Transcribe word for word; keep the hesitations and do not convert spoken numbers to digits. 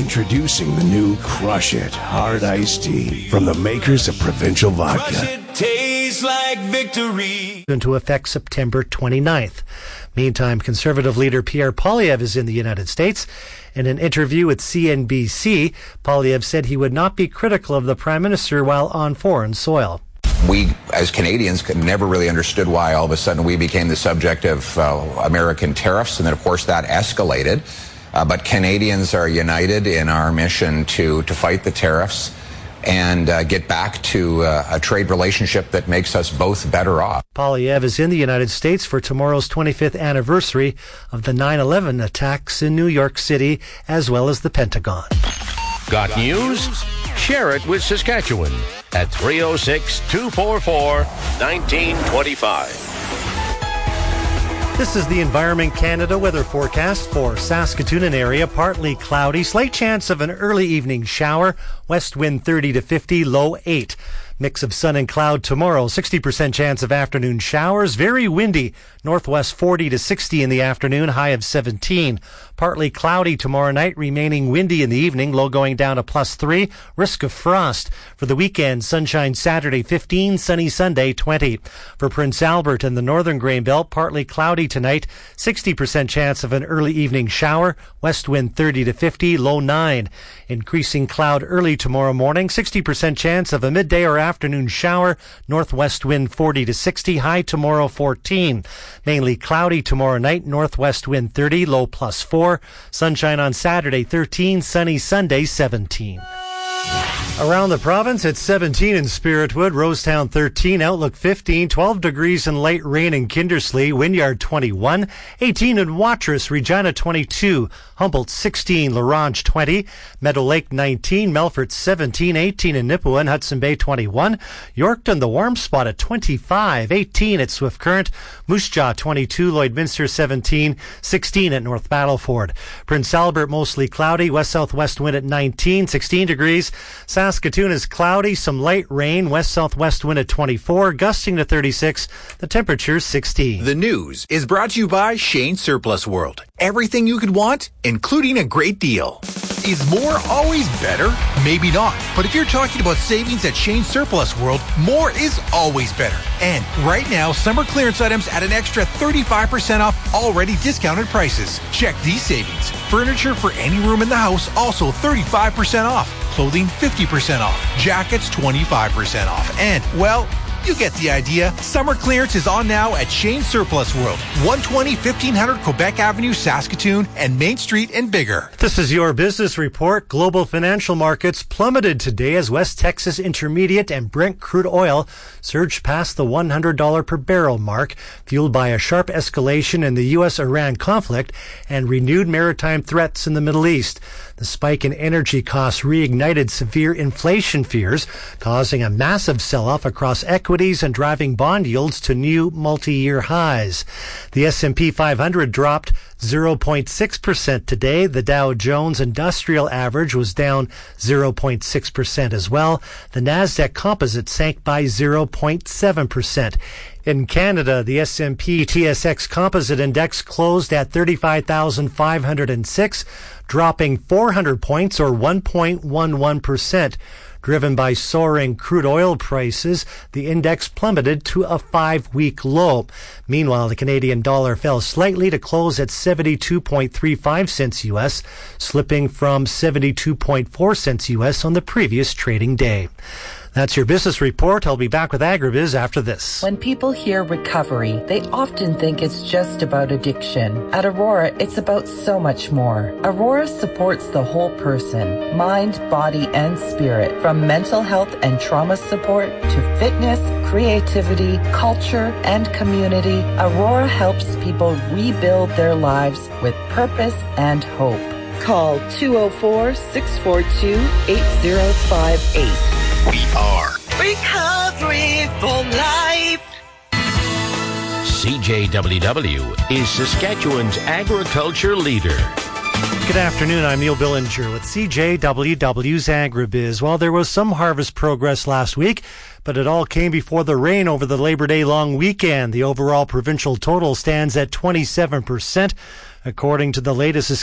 Introducing the new Crush It Hard Iced Tea from the makers of Provincial Vodka. Crush it, tastes like victory. Into effect September twenty-ninth. Meantime, Conservative leader Pierre Poilievre is in the United States. In an interview with C N B C, Poilievre said he would not be critical of the Prime Minister while on foreign soil. We, as Canadians, never really understood why all of a sudden we became the subject of uh, American tariffs, and then, of course, that escalated. Uh, but Canadians are united in our mission to, to fight the tariffs and uh, get back to uh, a trade relationship that makes us both better off. Poilievre is in the United States for tomorrow's twenty-fifth anniversary of the nine eleven attacks in New York City, as well as the Pentagon. Got news? Share it with Saskatchewan at three oh six, two four four, one nine two five. This is the Environment Canada weather forecast for Saskatoon and area. Partly cloudy, slight chance of an early evening shower. West wind thirty to fifty, low eight. Mix of sun and cloud tomorrow. sixty percent chance of afternoon showers. Very windy. Northwest forty to sixty in the afternoon, high of seventeen. Partly cloudy tomorrow night, remaining windy in the evening, low going down to plus three. Risk of frost. For the weekend, sunshine Saturday fifteen, sunny Sunday twenty. For Prince Albert and the northern Grain Belt, partly cloudy tonight. sixty percent chance of an early evening shower. West wind thirty to fifty, low nine. Increasing cloud early tomorrow morning. sixty percent chance of a midday or afternoon shower. Northwest wind forty to sixty, high tomorrow fourteen. Mainly cloudy tomorrow night. Northwest wind thirty, low plus four. Sunshine on Saturday thirteen, sunny Sunday seventeen. Around the province, it's seventeen in Spiritwood, Rosetown thirteen, Outlook fifteen, twelve degrees and light rain in Kindersley, Wynyard twenty-one, eighteen in Watrous, Regina twenty-two, Humboldt sixteen, La Ronge twenty, Meadow Lake nineteen, Melfort seventeen, eighteen in Nipawin, Hudson Bay twenty-one, Yorkton, the warm spot at twenty-five, eighteen at Swift Current, Moose Jaw twenty-two, Lloydminster seventeen, sixteen at North Battleford. Prince Albert mostly cloudy, west-southwest wind at nineteen, sixteen degrees. Saskatoon is cloudy, some light rain, west-southwest wind at twenty-four, gusting to thirty-six, the temperature's sixteen. The news is brought to you by Shane Surplus World. Everything you could want, including a great deal. Is more always better? Maybe not. But if you're talking about savings at Shane Surplus World, more is always better. And right now, summer clearance items at an extra thirty-five percent off already discounted prices. Check these savings. Furniture for any room in the house, also thirty-five percent off. Clothing, fifty percent off. Jackets, twenty-five percent off. And, well, you get the idea. Summer clearance is on now at Shane Surplus World, one twenty, fifteen hundred Quebec Avenue, Saskatoon, and Main Street in Bigger. This is your business report. Global financial markets plummeted today as West Texas Intermediate and Brent crude oil surged past the one hundred dollars per barrel mark, fueled by a sharp escalation in the U S Iran conflict and renewed maritime threats in the Middle East. The spike in energy costs reignited severe inflation fears, causing a massive sell-off across equities and driving bond yields to new multi-year highs. The S and P five hundred dropped zero point six percent today. The Dow Jones Industrial Average was down zero point six percent as well. The Nasdaq Composite sank by zero point seven percent. In Canada, the S and P T S X Composite Index closed at thirty-five thousand five hundred six, dropping four hundred points or one point one one percent. Driven by soaring crude oil prices, the index plummeted to a five-week low. Meanwhile, the Canadian dollar fell slightly to close at seventy-two point three five cents U S, slipping from seventy-two point four cents U S on the previous trading day. That's your business report. I'll be back with Agribiz after this. When people hear recovery, they often think it's just about addiction. At Aurora, it's about so much more. Aurora supports the whole person, mind, body, and spirit. From mental health and trauma support to fitness, creativity, culture, and community, Aurora helps people rebuild their lives with purpose and hope. Call two oh four, six four two, eight oh five eight. We are Recovery for Life. C J W W is Saskatchewan's agriculture leader. Good afternoon, I'm Neil Billinger with C J W W's Agribiz. Well, there was some harvest progress last week, but it all came before the rain over the Labor Day long weekend. The overall provincial total stands at twenty-seven percent, according to the latest